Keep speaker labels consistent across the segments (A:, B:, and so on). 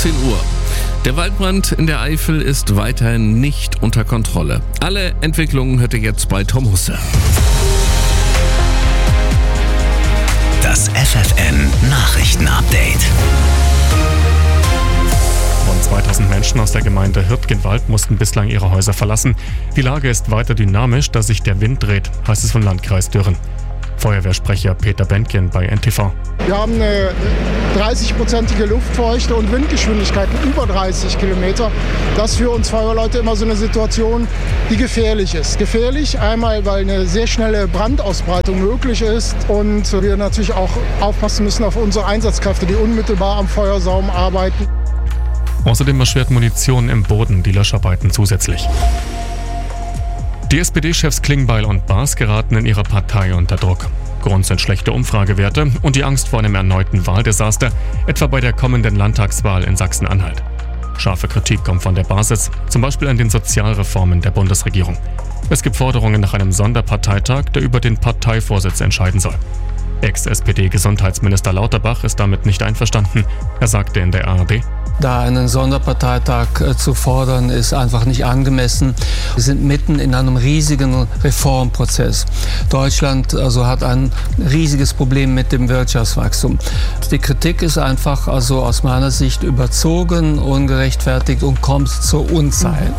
A: 19 Uhr. Der Waldbrand in der Eifel ist weiterhin nicht unter Kontrolle. Alle Entwicklungen hört ihr jetzt bei Tom Husse.
B: Das FFN-Nachrichten-Update.
C: Rund 2000 Menschen aus der Gemeinde Hürtgenwald mussten bislang ihre Häuser verlassen. Die Lage ist weiter dynamisch, da sich der Wind dreht, heißt es vom Landkreis Dürren. Feuerwehrsprecher Peter Bentgen bei NTV.
D: Wir haben eine 30-prozentige Luftfeuchte und Windgeschwindigkeiten über 30 Kilometer. Das ist für uns Feuerwehrleute immer so eine Situation, die gefährlich ist. Gefährlich einmal, weil eine sehr schnelle Brandausbreitung möglich ist und wir natürlich auch aufpassen müssen auf unsere Einsatzkräfte, die unmittelbar am Feuersaum arbeiten.
C: Außerdem erschwert Munition im Boden die Löscharbeiten zusätzlich. Die SPD-Chefs Klingbeil und Baas geraten in ihrer Partei unter Druck. Grund sind schlechte Umfragewerte und die Angst vor einem erneuten Wahldesaster, etwa bei der kommenden Landtagswahl in Sachsen-Anhalt. Scharfe Kritik kommt von der Basis, zum Beispiel an den Sozialreformen der Bundesregierung. Es gibt Forderungen nach einem Sonderparteitag, der über den Parteivorsitz entscheiden soll. Ex-SPD-Gesundheitsminister Lauterbach ist damit nicht einverstanden. Er sagte in der ARD:
E: Da einen Sonderparteitag zu fordern, ist einfach nicht angemessen. Wir sind mitten in einem riesigen Reformprozess. Deutschland hat ein riesiges Problem mit dem Wirtschaftswachstum. Die Kritik ist einfach aus meiner Sicht überzogen, ungerechtfertigt und kommt zur Unzeit.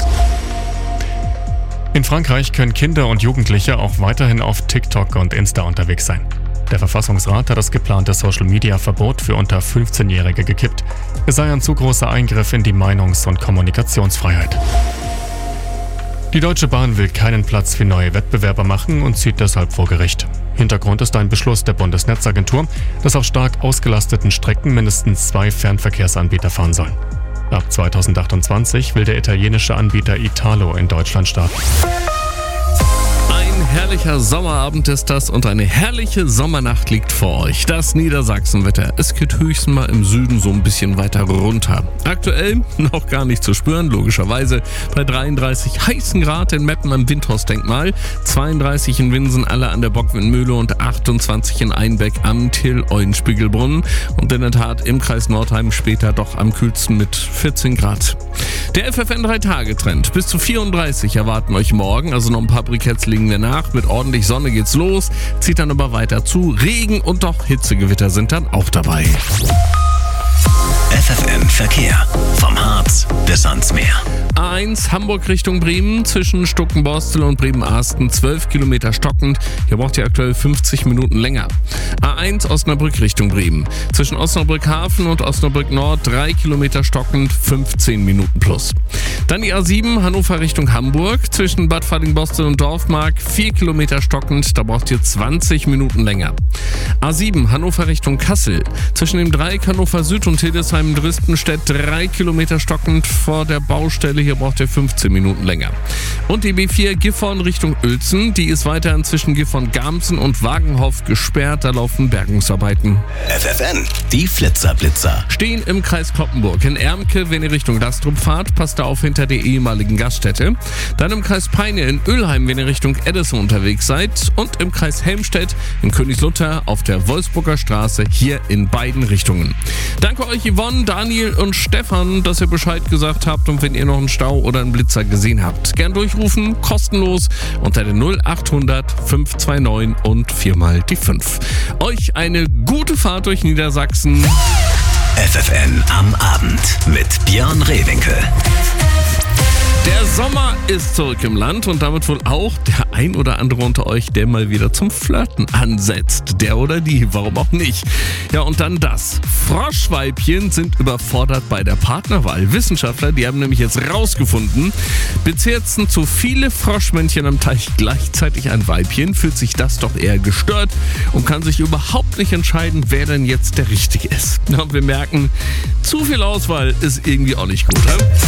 C: In Frankreich können Kinder und Jugendliche auch weiterhin auf TikTok und Insta unterwegs sein. Der Verfassungsrat hat das geplante Social-Media-Verbot für unter 15-Jährige gekippt. Es sei ein zu großer Eingriff in die Meinungs- und Kommunikationsfreiheit. Die Deutsche Bahn will keinen Platz für neue Wettbewerber machen und zieht deshalb vor Gericht. Hintergrund ist ein Beschluss der Bundesnetzagentur, dass auf stark ausgelasteten Strecken mindestens 2 Fernverkehrsanbieter fahren sollen. Ab 2028 will der italienische Anbieter Italo in Deutschland starten.
A: Ein herrlicher Sommerabend ist das und eine herrliche Sommernacht liegt vor euch. Das Niedersachsenwetter. Es geht höchstens mal im Süden so ein bisschen weiter runter. Aktuell noch gar nicht zu spüren, logischerweise. Bei 33 heißen Grad in Meppen am Windhausdenkmal, 32 in Winsen, alle an der Bockwindmühle und 28 in Einbeck am Till-Eulenspiegelbrunnen. Und in der Tat im Kreis Nordheim später doch am kühlsten mit 14 Grad. Der FFN 3-Tage-Trend. Bis zu 34 erwarten euch morgen, also noch ein paar Briketts liegen wir nach. Mit ordentlich Sonne geht's los, zieht dann aber weiter zu. Regen und doch Hitzegewitter sind dann auch dabei.
B: FFN Verkehr. Vom Harz bis ans Meer.
A: A1 Hamburg Richtung Bremen, zwischen Stuckenborstel und Bremen-Arsten 12 Kilometer stockend. Hier braucht ihr aktuell 50 Minuten länger. A1 Osnabrück Richtung Bremen, zwischen Osnabrück Hafen und Osnabrück Nord 3 Kilometer stockend, 15 Minuten plus. Dann die A7 Hannover Richtung Hamburg, zwischen Bad Fallingbostel und Dorfmark 4 Kilometer stockend, da braucht ihr 20 Minuten länger. A7 Hannover Richtung Kassel, zwischen dem Dreieck Hannover Süd und Hildesheim-Drüstenstedt 3 Kilometer stockend vor der Baustelle. Hier braucht ihr 15 Minuten länger. Und die B4 Gifhorn Richtung Uelzen, die ist weiterhin zwischen Gifhorn-Gamsen und Wagenhof gesperrt. Da laufen Bergungsarbeiten.
B: FFN, die Flitzer-Blitzer.
A: Stehen im Kreis Cloppenburg. In Ermke, wenn ihr Richtung Lastrup fahrt, passt da auf hinter der ehemaligen Gaststätte. Dann im Kreis Peine in Ölheim, wenn ihr Richtung Edison unterwegs seid. Und im Kreis Helmstedt in Königslutter auf der Wolfsburger Straße, hier in beiden Richtungen. Danke euch Yvonne, Daniel und Stefan, dass ihr Bescheid gesagt habt, und wenn ihr noch einen Stau oder einen Blitzer gesehen habt, gern durchrufen, kostenlos unter der 0800 529 und 4 mal die 5. Euch eine gute Fahrt durch Niedersachsen.
B: FFN am Abend mit Björn Rehwinkel.
A: Der Sommer ist zurück im Land und damit wohl auch der ein oder andere unter euch, der mal wieder zum Flirten ansetzt. Der oder die, warum auch nicht. Ja, und dann das. Froschweibchen sind überfordert bei der Partnerwahl. Wissenschaftler, die haben nämlich jetzt rausgefunden, bezirzen zu viele Froschmännchen am Teich gleichzeitig ein Weibchen, fühlt sich das doch eher gestört und kann sich überhaupt nicht entscheiden, wer denn jetzt der Richtige ist. Und wir merken, zu viel Auswahl ist irgendwie auch nicht gut.